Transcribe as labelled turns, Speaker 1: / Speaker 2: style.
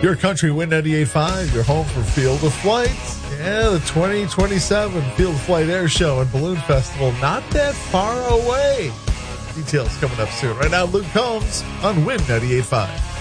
Speaker 1: Your country, Win 98.5, your home for Field of Flight. Yeah, the 2027 Field of Flight Air Show and Balloon Festival, not that far away. Details coming up soon. Right now, Luke Combs on Win 98.5.